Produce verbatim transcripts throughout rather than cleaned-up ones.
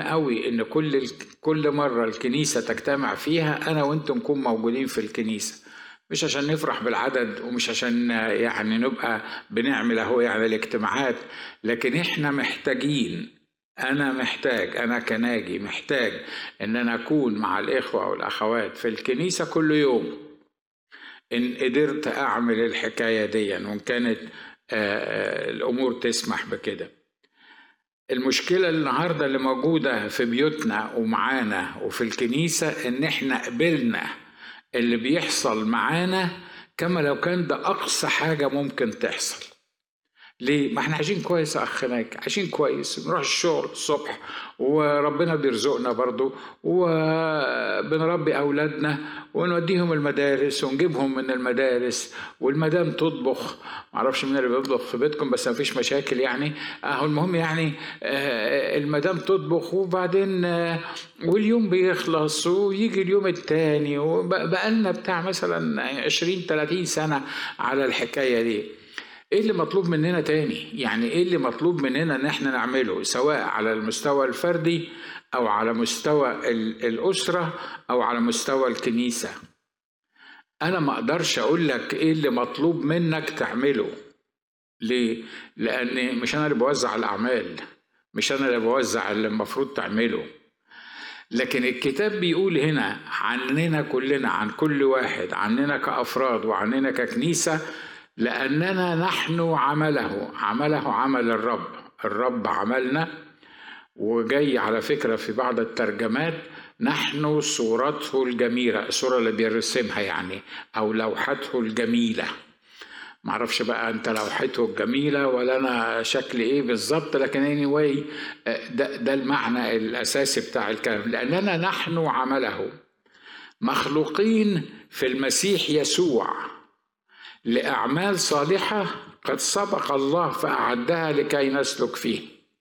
قوي ان كل كل مرة الكنيسة تجتمع فيها انا وانتم نكون موجودين في الكنيسة، مش عشان نفرح بالعدد ومش عشان يعني نبقى بنعمل اهو يعني الاجتماعات، لكن احنا محتاجين، انا محتاج، انا كناجي محتاج ان انا اكون مع الاخوة والاخوات في الكنيسة كل يوم ان قدرت اعمل الحكاية دي وان كانت الامور تسمح بكده. المشكلة النهاردة اللي موجودة في بيوتنا ومعانا وفي الكنيسة ان احنا قبلنا اللي بيحصل معانا كما لو كان ده اقصى حاجة ممكن تحصل. ليه؟ ما احنا عايشين كويس يا اخ ناجي، عايشين كويس، بنروح الشغل الصبح وربنا بيرزقنا برضو وبنربي اولادنا ونوديهم المدارس ونجيبهم من المدارس، والمدام تطبخ، معرفش مين اللي بيطبخ في بيتكم بس ما فيش مشاكل يعني، اهو المهم يعني المدام تطبخ وبعدين واليوم بيخلص ويجي اليوم التاني، وبقالنا بتاع مثلا عشرين تلاتين سنة على الحكاية دي. ايه اللي مطلوب مننا تاني؟ يعني ايه اللي مطلوب مننا ان احنا نعمله سواء على المستوى الفردي او على مستوى الاسرة او على مستوى الكنيسة؟ انا ما اقدرش اقول لك ايه اللي مطلوب منك تعمله. ليه؟ لان مش انا اللي بوزع الاعمال، مش انا اللي بوزع اللي المفروض تعمله، لكن الكتاب بيقول هنا عننا كلنا، عن كل واحد، عننا كأفراد وعننا ككنيسة، لأننا نحن عمله. عمله عمل الرب، الرب عملنا. وجاي على فكرة في بعض الترجمات نحن صورته الجميلة، الصورة اللي بيرسمها يعني، أو لوحته الجميلة. معرفش بقى أنت لوحته الجميلة ولا أنا شكلي إيه بالظبط، لكن anyway ده, ده المعنى الأساسي بتاع الكلام. لأننا نحن عمله مخلوقين في المسيح يسوع لأعمال صالحة قد سبق الله فأعدها لكي نسلك فيه.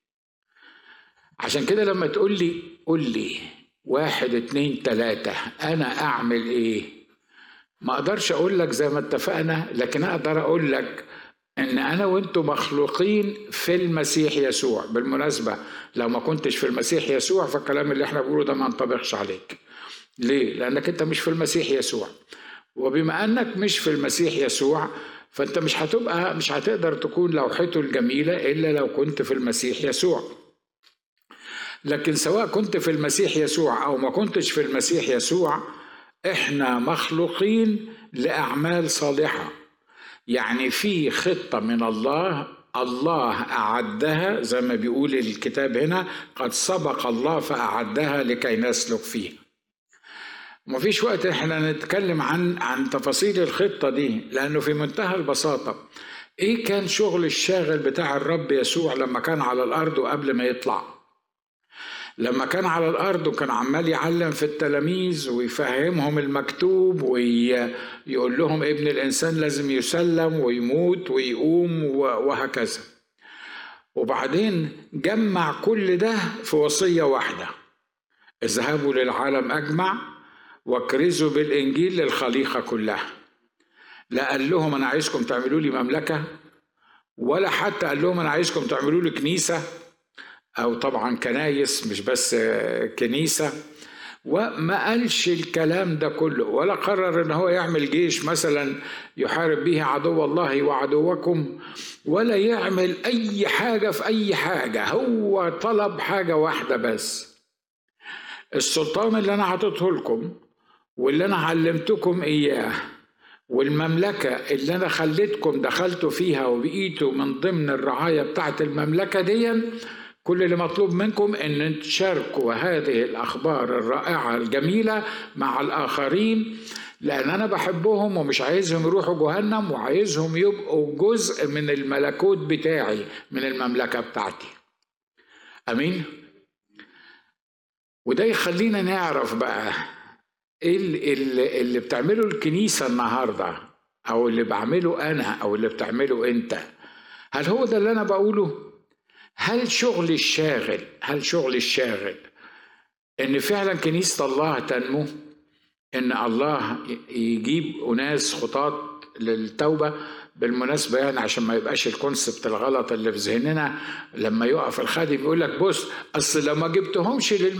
عشان كده لما تقول لي قول لي واحد اتنين تلاتة أنا أعمل إيه؟ ما أقدرش أقول لك زي ما اتفقنا، لكن أقدر أقول لك إن أنا وإنتوا مخلوقين في المسيح يسوع. بالمناسبة لو ما كنتش في المسيح يسوع فالكلام اللي احنا بقوله ده ما ينطبقش عليك. ليه؟ لأنك أنت مش في المسيح يسوع، وبما أنك مش في المسيح يسوع فأنت مش هتبقى مش هتقدر تكون لوحته الجميلة إلا لو كنت في المسيح يسوع. لكن سواء كنت في المسيح يسوع أو ما كنتش في المسيح يسوع إحنا مخلوقين لأعمال صالحة. يعني في خطة من الله، الله أعدها زي ما بيقول الكتاب هنا، قد سبق الله فأعدها لكي نسلك فيه. ومفيش وقت احنا نتكلم عن عن تفاصيل الخطة دي، لأنه في منتهى البساطة ايه كان شغل الشاغل بتاع الرب يسوع لما كان على الأرض وقبل ما يطلع؟ لما كان على الأرض وكان عمال يعلم في التلاميذ ويفهمهم المكتوب ويقول لهم ابن الإنسان لازم يسلم ويموت ويقوم وهكذا. وبعدين جمع كل ده في وصية واحدة: اذهبوا للعالم أجمع واكرزوا بالإنجيل للخليقة كلها. لا قال لهم أنا عايزكم تعملوا لي مملكة، ولا حتى قال لهم أنا عايزكم تعملوا لي كنيسة، أو طبعا كنايس مش بس كنيسة، وما قالش الكلام ده كله، ولا قرر ان هو يعمل جيش مثلا يحارب به عدو الله وعدوكم، ولا يعمل اي حاجة في اي حاجة. هو طلب حاجة واحدة بس: السلطان اللي انا عطيته لكم واللي انا علمتكم اياه والمملكة اللي انا خليتكم دخلتوا فيها وبقيتوا من ضمن الرعاية بتاعت المملكة دي، كل اللي مطلوب منكم ان تشاركوا هذه الاخبار الرائعة الجميلة مع الاخرين، لان انا بحبهم ومش عايزهم يروحوا جهنم، وعايزهم يبقوا جزء من الملكوت بتاعي، من المملكة بتاعتي. امين. وده يخلينا نعرف بقى ايه اللي, اللي بتعمله الكنيسة النهاردة، او اللي بعمله انا، او اللي بتعمله انت. هل هو ده اللي انا بقوله؟ هل شغل الشاغل هل شغل الشاغل ان فعلا كنيسة الله تنمو، ان الله يجيب أناس خطاة للتوبة؟ بالمناسبة يعني عشان ما يبقاش الكونسبت الغلط اللي في ذهننا، لما يقف الخادم يقول لك بص أصل لو ما جبتهمش للم